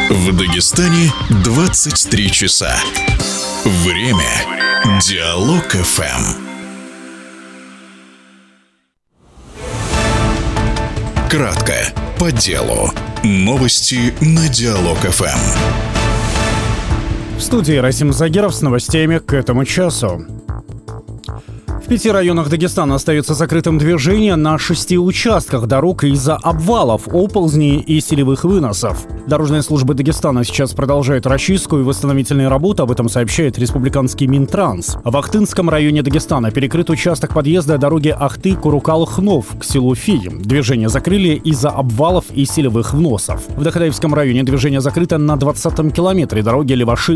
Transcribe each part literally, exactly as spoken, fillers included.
В Дагестане двадцать три часа. Время Диалог эф эм. Кратко, по делу. Новости на Диалог эф эм. В студии Расим Загиров с новостями к этому часу. В пяти районах Дагестана остается закрытым движение на шести участках дорог из-за обвалов, оползней и селевых выносов. Дорожные службы Дагестана сейчас продолжают расчистку и восстановительные работы, об этом сообщает республиканский Минтранс. В Ахтынском районе Дагестана перекрыт участок подъезда дороги Ахты-Курукал-Хнов к селу Фи. Движение закрыли из-за обвалов и селевых вносов. В Дахадаевском районе движение закрыто на двадцатом километре дороги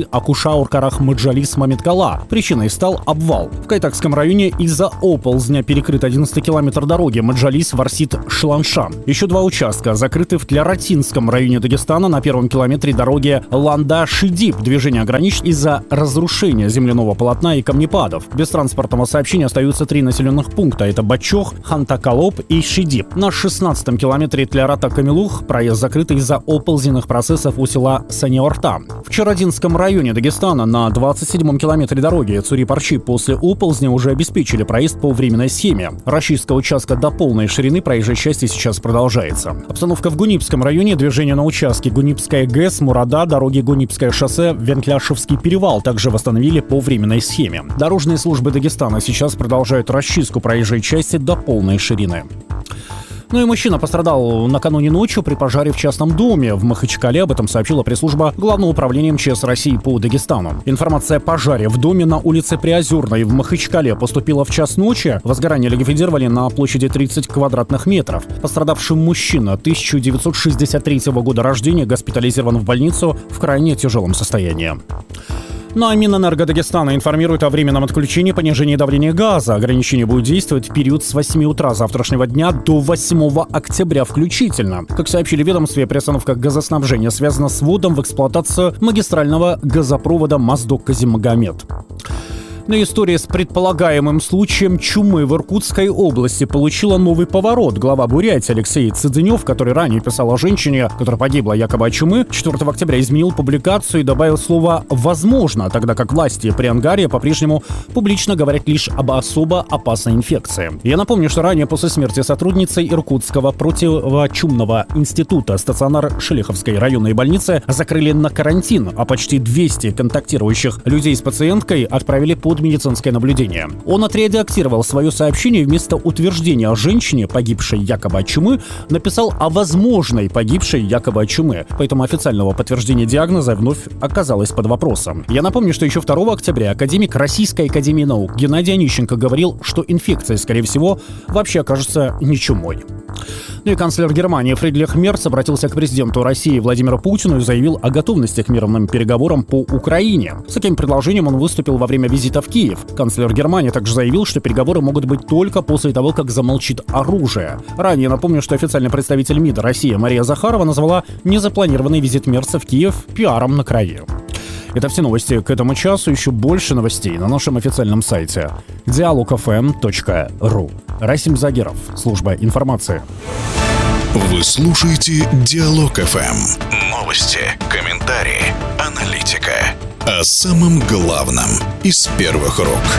Леваши-Акушаур-Карах-Маджалис-Мамиткала. Причиной стал обвал. В Кайтакском районе из-за оползня перекрыт одиннадцатый километр дороги Маджалис-Варсит-Шланша. Еще два участка закрыты в Тляратинском районе Дагестана на первом километре дороги Ланда-Шидип. Движение ограничено из-за разрушения земляного полотна и камнепадов. Без транспортного сообщения остаются три населенных пункта. Это Бачох, Хантакалоп и Шидип. На шестнадцатом километре Тлярата-Камилух проезд закрыт из-за оползненных процессов у села Саниорта. В Чародинском районе Дагестана на двадцать седьмом километре дороги Цури-Парчи после оползня уже обеспечили проезд по временной схеме. Расчистка участка до полной ширины проезжей части сейчас продолжается. Обстановка в Гунипском районе. Движение на участке Гунипская ГЭС, Мурада, дороги Гунипское шоссе, Венкляшевский перевал также восстановили по временной схеме. Дорожные службы Дагестана сейчас продолжают расчистку проезжей части до полной ширины. Ну и мужчина пострадал накануне ночью при пожаре в частном доме в Махачкале. Об этом сообщила пресс-служба Главного управления эм че эс России по Дагестану. Информация о пожаре в доме на улице Приозерной в Махачкале поступила в час ночи. Возгорание ликвидировали на площади тридцать квадратных метров. Пострадавший мужчина тысяча девятьсот шестьдесят третьего года рождения госпитализирован в больницу в крайне тяжелом состоянии. Ну а Минэнерго Дагестана информирует о временном отключении понижения давления газа. Ограничение будет действовать в период с восьми утра завтрашнего дня до восьмого октября включительно. Как сообщили в ведомстве, приостановка газоснабжения связана с вводом в эксплуатацию магистрального газопровода Моздок-Казимагомед. Но история с предполагаемым случаем чумы в Иркутской области получила новый поворот. Глава Бурятии Алексей Цыдынев, который ранее писал о женщине, которая погибла якобы от чумы, четвёртого октября изменил публикацию и добавил слово «возможно», тогда как власти при Ангаре по-прежнему публично говорят лишь об особо опасной инфекции. Я напомню, что ранее после смерти сотрудницы Иркутского противочумного института стационар Шелиховской районной больницы закрыли на карантин, а почти двести контактирующих людей с пациенткой отправили по медицинское наблюдение. Он отредактировал свое сообщение, вместо утверждения о женщине, погибшей якобы от чумы, написал о возможной погибшей якобы от чумы. Поэтому официального подтверждения диагноза вновь оказалось под вопросом. Я напомню, что еще второго октября академик Российской академии наук Геннадий Онищенко говорил, что инфекция, скорее всего, вообще окажется не чумой. Ну и канцлер Германии Фридрих Мерц обратился к президенту России Владимиру Путину и заявил о готовности к мирным переговорам по Украине. С таким предложением он выступил во время визита в Киев. Канцлер Германии также заявил, что переговоры могут быть только после того, как замолчит оружие. Ранее напомню, что официальный представитель МИДа России Мария Захарова назвала незапланированный визит Мерца в Киев пиаром на крови. Это все новости к этому часу. Еще больше новостей на нашем официальном сайте диалог эф эм точка ру. Расим Загиров, служба информации. Вы слушаете Диалог эф эм. Новости, комментарии, аналитика. О самом главном из первых рук.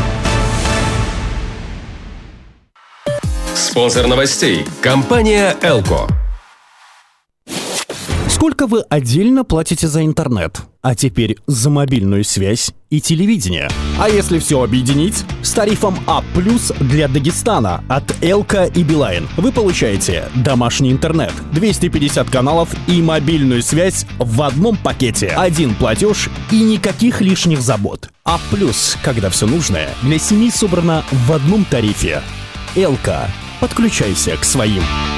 Спонсор новостей – компания «Элко». Сколько вы отдельно платите за интернет? А теперь за мобильную связь и телевидение. А если все объединить? С тарифом А плюс для Дагестана от Элко и Билайн вы получаете домашний интернет, двести пятьдесят каналов и мобильную связь в одном пакете. Один платеж и никаких лишних забот. А плюс, когда все нужное для семьи собрано в одном тарифе. Элко. Подключайся к своим.